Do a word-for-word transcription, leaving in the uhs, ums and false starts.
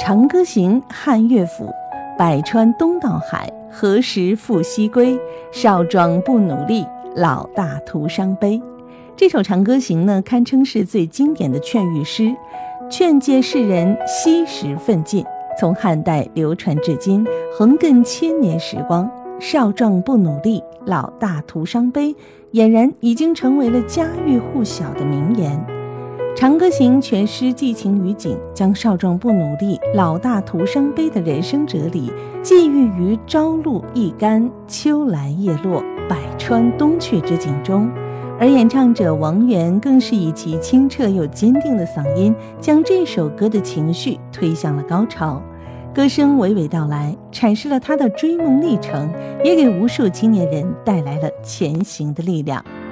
长歌行》汉乐府，百川东到海，何时复西归？少壮不努力，老大徒伤悲。这首《长歌行》呢，堪称是最经典的劝喻诗，劝诫世人惜时奋进。从汉代流传至今，横亘千年时光。少壮不努力，老大徒伤悲，俨然已经成为了家喻户晓的名言。《长歌行》全诗寄情于景，将少壮不努力，老大徒伤悲的人生哲理寄寓于朝露一干，秋来叶落，百川东去之景中。而演唱者王源更是以其清澈又坚定的嗓音，将这首歌的情绪推向了高潮。歌声娓娓道来，阐释了他的追梦历程，也给无数青年人带来了前行的力量。